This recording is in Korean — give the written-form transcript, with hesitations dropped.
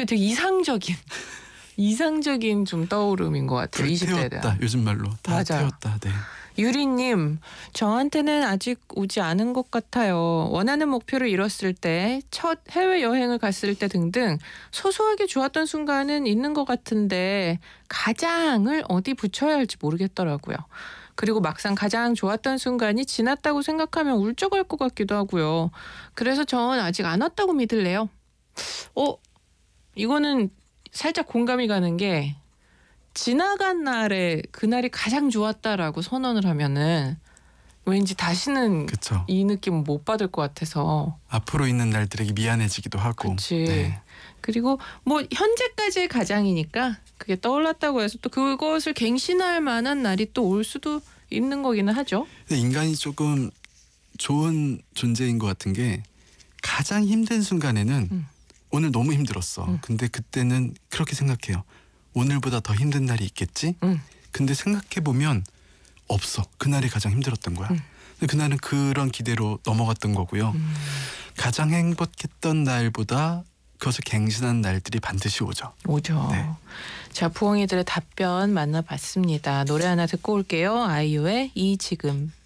근데 되게 이상적인 좀 떠오름인 것 같아요. 20대에 대한. 태웠다. 요즘 말로 다 맞아요. 태웠다. 네. 유리님, 저한테는 아직 오지 않은 것 같아요. 원하는 목표를 이뤘을 때, 첫 해외여행을 갔을 때 등등 소소하게 좋았던 순간은 있는 것 같은데 가장을 어디 붙여야 할지 모르겠더라고요. 그리고 막상 가장 좋았던 순간이 지났다고 생각하면 울적할 것 같기도 하고요. 그래서 전 아직 안 왔다고 믿을래요. 이거는 살짝 공감이 가는 게 지나간 날에 그날이 가장 좋았다라고 선언을 하면은 왠지 다시는 그쵸. 이 느낌 못 받을 것 같아서. 앞으로 있는 날들에게 미안해지기도 하고. 그치. 네. 그리고 뭐 현재까지의 가장이니까 그게 떠올랐다고 해서 또 그것을 갱신할 만한 날이 또 올 수도 있는 거기는 하죠. 근데 인간이 조금 좋은 존재인 것 같은 게 가장 힘든 순간에는 오늘 너무 힘들었어. 근데 그때는 그렇게 생각해요. 오늘보다 더 힘든 날이 있겠지? 근데 생각해보면 없어. 그날이 가장 힘들었던 거야. 근데 그날은 그런 기대로 넘어갔던 거고요. 가장 행복했던 날보다 그것을 갱신한 날들이 반드시 오죠. 네. 자, 부엉이들의 답변 만나봤습니다. 노래 하나 듣고 올게요. 아이유의 이 지금.